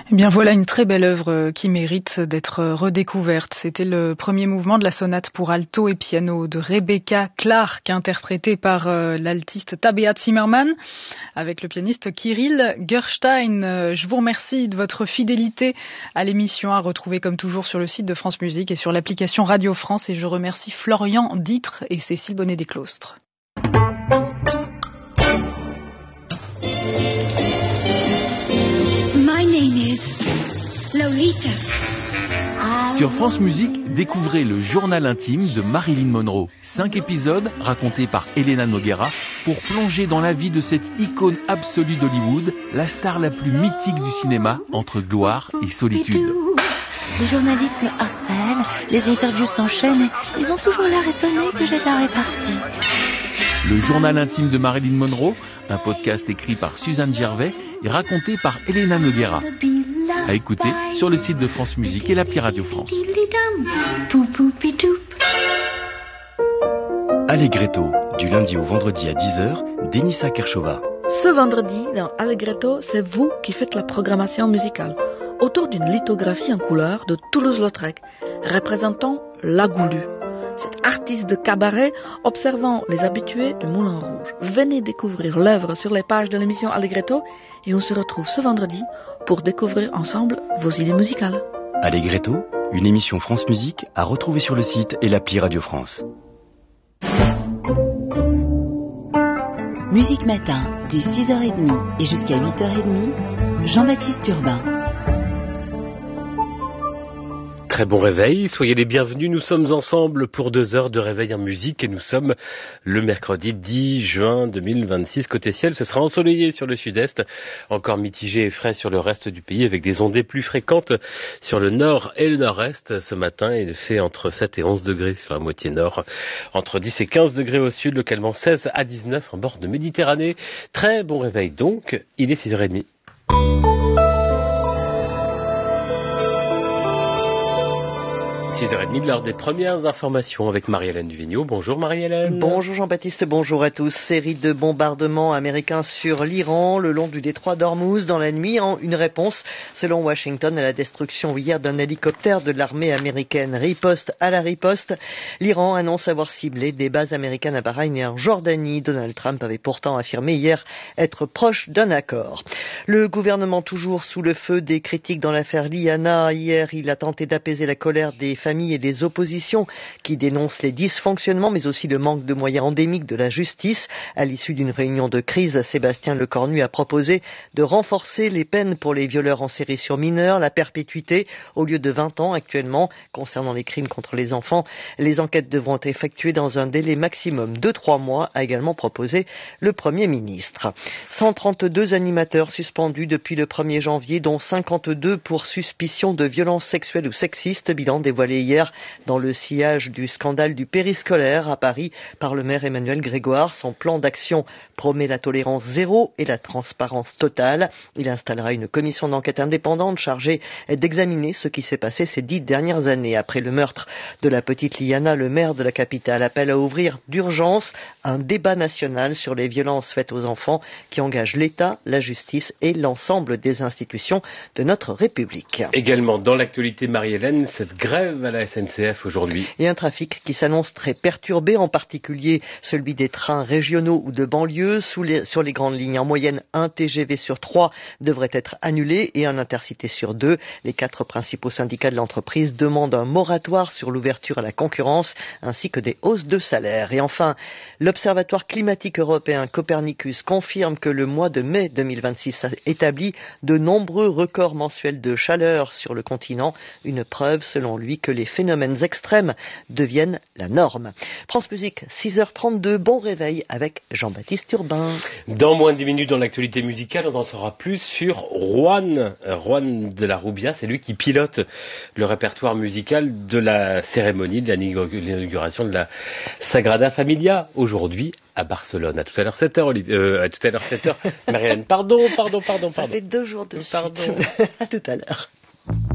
Eh bien voilà une très belle œuvre qui mérite d'être redécouverte. C'était le premier mouvement de la sonate pour alto et piano de Rebecca Clark, interprétée par l'altiste Tabea Zimmermann avec le pianiste Kirill Gerstein. Je vous remercie de votre fidélité à l'émission, à retrouver comme toujours sur le site de France Musique et sur l'application Radio France. Et je remercie Florian Ditre et Cécile Bonnet-Desclostres. Lolita. Sur France Musique, découvrez le journal intime de Marilyn Monroe. 5 épisodes racontés par Elena Noguera pour plonger dans la vie de cette icône absolue d'Hollywood, la star la plus mythique du cinéma entre gloire et solitude. Les journalistes me harcèlent, les interviews s'enchaînent et ils ont toujours l'air étonnés que j'ai de la répartie. Le journal intime de Marilyn Monroe, un podcast écrit par Suzanne Gervais et raconté par Elena Noguera. À écouter sur le site de France Musique et l'appli Radio France. Allegretto, du lundi au vendredi à 10h, Denisa Kershova. Ce vendredi, dans Allegretto, c'est vous qui faites la programmation musicale, autour d'une lithographie en couleur de Toulouse-Lautrec, représentant La Goulue. Cet artiste de cabaret observant les habitués du Moulin Rouge. Venez découvrir l'œuvre sur les pages de l'émission Allegretto et on se retrouve ce vendredi pour découvrir ensemble vos idées musicales. Allegretto, une émission France Musique à retrouver sur le site et l'appli Radio France. Musique Matin, dès 6h30 et jusqu'à 8h30, Jean-Baptiste Urbain. Très bon réveil, soyez les bienvenus, nous sommes ensemble pour 2 heures de réveil en musique et nous sommes le mercredi 10 juin 2026. Côté ciel, ce sera ensoleillé sur le sud-est, encore mitigé et frais sur le reste du pays avec des ondées plus fréquentes sur le nord et le nord-est. Ce matin, il fait entre 7 et 11 degrés sur la moitié nord, entre 10 et 15 degrés au sud, localement 16 à 19 en bord de Méditerranée. Très bon réveil donc, il est 6h30. 6h30 de l'heure des premières informations avec Marie-Hélène Duvigneau. Bonjour Marie-Hélène. Bonjour Jean-Baptiste, bonjour à tous. Série de bombardements américains sur l'Iran le long du détroit d'Ormuz dans la nuit en une réponse selon Washington à la destruction hier d'un hélicoptère de l'armée américaine. Riposte à la riposte, l'Iran annonce avoir ciblé des bases américaines à Bahreïn et en Jordanie. Donald Trump avait pourtant affirmé hier être proche d'un accord. Le gouvernement toujours sous le feu des critiques dans l'affaire Liana. Hier, il a tenté d'apaiser la colère des familles et des oppositions qui dénoncent les dysfonctionnements mais aussi le manque de moyens endémiques de la justice. À l'issue d'une réunion de crise, Sébastien Lecornu a proposé de renforcer les peines pour les violeurs en série sur mineurs, la perpétuité au lieu de 20 ans actuellement. Concernant les crimes contre les enfants, les enquêtes devront être effectuées dans un délai maximum de 3 mois, a également proposé le Premier ministre. 132 animateurs suspendus depuis le 1er janvier, dont 52 pour suspicion de violences sexuelles ou sexistes, bilan dévoilé hier dans le sillage du scandale du périscolaire à Paris par le maire Emmanuel Grégoire. Son plan d'action promet la tolérance zéro et la transparence totale. Il installera une commission d'enquête indépendante chargée d'examiner ce qui s'est passé ces 10 dernières années. Après le meurtre de la petite Liana, le maire de la capitale appelle à ouvrir d'urgence un débat national sur les violences faites aux enfants qui engage l'État, la justice et l'ensemble des institutions de notre République. Également dans l'actualité, Marie-Hélène, cette grève à la SNCF aujourd'hui. Et un trafic qui s'annonce très perturbé, en particulier celui des trains régionaux ou de banlieue. Sur les grandes lignes, en moyenne, un TGV sur 3 devrait être annulé et un intercité sur 2. Les 4 principaux syndicats de l'entreprise demandent un moratoire sur l'ouverture à la concurrence ainsi que des hausses de salaire. Et enfin, l'Observatoire climatique européen Copernicus confirme que le mois de mai 2026 a établi de nombreux records mensuels de chaleur sur le continent. Une preuve, selon lui, que les phénomènes extrêmes deviennent la norme. France Musique, 6h32, bon réveil avec Jean-Baptiste Urbain. Dans moins de 10 minutes dans l'actualité musicale, on en saura plus sur Juan de la Rubia. C'est lui qui pilote le répertoire musical de la cérémonie de l'inauguration de la Sagrada Familia aujourd'hui à Barcelone. À tout à l'heure 7h, à tout à l'heure 7h. Marie-Hélène, pardon. Ça fait 2 jours de suite. Pardon. À tout à l'heure.